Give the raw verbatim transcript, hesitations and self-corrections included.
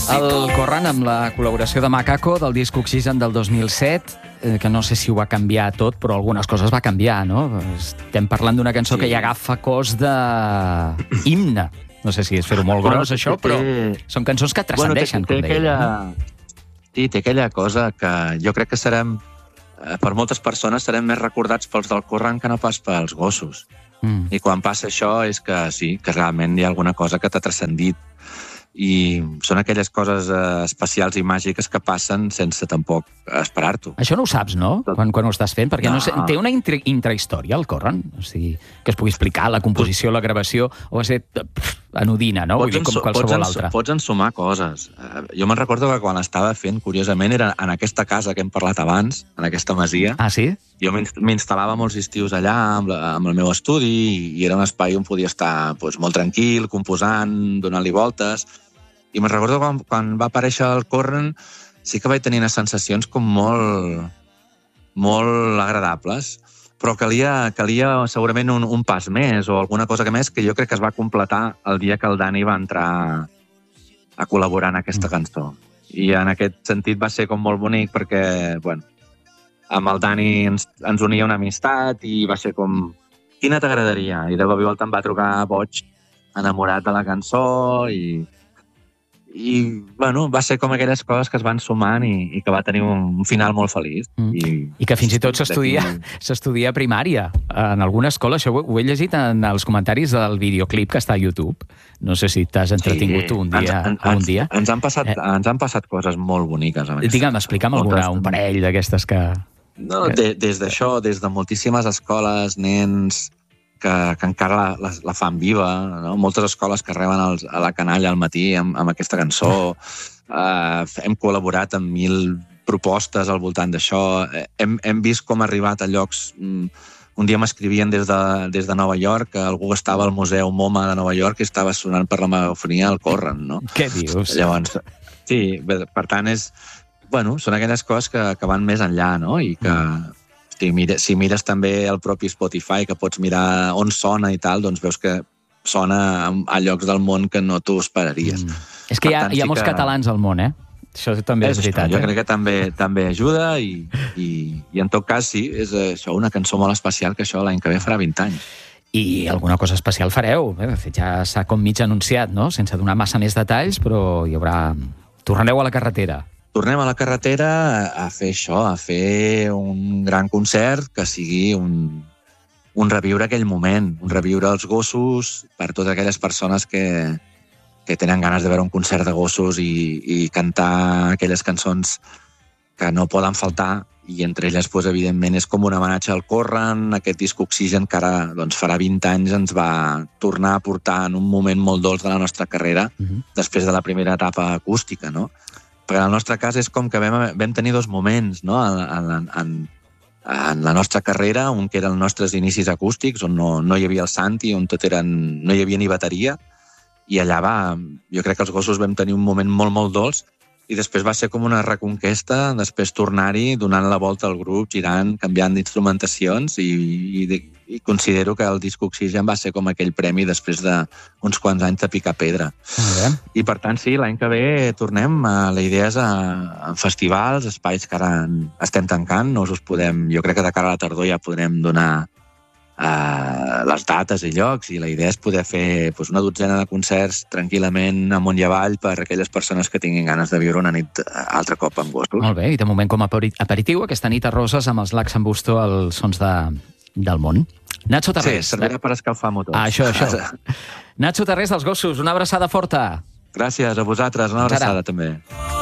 El Corran, amb la col·laboració de Macaco del disc Oxigen del dos mil set, eh, que no sé si ho va canviar tot, però algunes coses va canviar, no? Estem parlant d'una cançó sí. que ja agafa cos de himne. No sé si és fer-ho molt gros, això, però són cançons que transcendeixen, bueno, té, té com deia. aquella... Sí, té aquella cosa que jo crec que serem, per moltes persones, serem més recordats pels del Corran que no pas pels gossos. Mm. I quan passa això és que sí, que realment hi ha alguna cosa que t'ha transcendit. I són aquelles coses eh, especials i màgiques que passen sense tampoc esperar-t'ho. Això no ho saps, no?, quan, quan ho estàs fent? Perquè no. No sé, té una intra, intrahistòria, el Corran? O sigui, que es pugui explicar la composició, la gravació, o va ser pff, anodina, no? Vull dir, com qualsevol altra. Pots ensumar coses. Uh, jo me'n recordo que quan estava fent, curiosament, era en aquesta casa que hem parlat abans, en aquesta masia. Ah, sí? Jo m'instal·lava molts estius allà amb, la, amb el meu estudi i era un espai on podia estar doncs, molt tranquil, composant, donant-li voltes. I me'n recordo quan, quan va aparèixer el Corran, sí que vaig tenir unes sensacions com molt, molt agradables, però calia, calia segurament un, un pas més o alguna cosa que més que jo crec que es va completar el dia que el Dani va entrar a col·laborar en aquesta cançó. I en aquest sentit va ser com molt bonic perquè, bueno, amb el Dani ens, ens unia una amistat i va ser com, quina t'agradaria? I de cop i volta em va trucar boig, enamorat de la cançó i... I, bueno, va ser com aquelles coses que es van sumant i, i que va tenir un final molt feliç. Mm. I, I que fins i tot s'estudia s'estudia a primària. En alguna escola, això ho, ho he llegit en els comentaris del videoclip que està a YouTube. No sé si t'has entretingut sí, un dia. Ens, un dia. Ens, han passat, eh. ens han passat coses molt boniques. Digue'm, explica'm alguna, un parell d'aquestes que... No, de, des d'això, des de moltíssimes escoles, nens... Que, que encara la, la, la fan viva, no? Moltes escoles que reben els, a la canalla al matí amb, amb aquesta cançó. Uh, hem col·laborat amb mil propostes al voltant d'això. Hem, hem vist com ha arribat a llocs... Un dia m'escrivien des, de, des de Nova York, que algú estava al Museu MoMA de Nova York i estava sonant per la megafonia al Corran, no? Què dius? Llavors, sí, per tant, és, bueno, són aquelles coses que, que van més enllà, no? I que... Mm. Si mires, si mires també el propi Spotify, que pots mirar on sona i tal, doncs veus que sona a llocs del món que no t'ho esperaries. Mm. És que hi ha, tant, hi ha sí molts que... catalans al món, eh? Això també és, és veritat. Jo eh? crec que també també ajuda i, i, i en tot cas sí, és això una cançó molt especial que això l'any que ve farà vint anys. I alguna cosa especial fareu. De fet, ja s'ha com mig anunciat, no? Sense donar massa més detalls, però hi haurà... Tornareu a la carretera. Tornem a la carretera a fer això, a fer un gran concert que sigui un, un reviure aquell moment, un reviure els gossos per totes aquelles persones que, que tenen ganes de veure un concert de gossos i, i cantar aquelles cançons que no poden faltar i entre elles, doncs, evidentment, és com un homenatge al Corran, aquest disc Oxigen que ara doncs, farà vint anys ens va tornar a portar en un moment molt dolç de la nostra carrera uh-huh. després de la primera etapa acústica, no? Perquè en el nostre cas és com que vam, vam tenir dos moments no? en, en, en, en la nostra carrera, un que eren els nostres inicis acústics, on no, no hi havia el Santi, on tot eren, no hi havia ni bateria, i allà va, jo crec que els gossos vam tenir un moment molt, molt dolç, i després va ser com una reconquesta, després tornar-hi, donant la volta al grup, girant, canviant d'instrumentacions, i, i, i considero que el disc Oxigen va ser com aquell premi després d'uns quants anys de picar pedra. Okay. I per tant, sí, l'any que ve tornem, a, la idea és a, a festivals, espais que ara estem tancant, no us podem, jo crec que de cara a la tardor ja podrem donar Uh, les dates i llocs, i la idea és poder fer pues, una dotzena de concerts tranquil·lament amunt i avall per a aquelles persones que tinguin ganes de viure una nit altre cop amb gossos. Molt bé, i de moment com a aperitiu aquesta nit a Roses amb els Lacs en Busto als sons de, del món. Nacho Tarrés. Sí, servirà per escalfar motors. Ah, això, això. Nacho Tarrés dels Gossos, una abraçada forta. Gràcies a vosaltres, una abraçada també.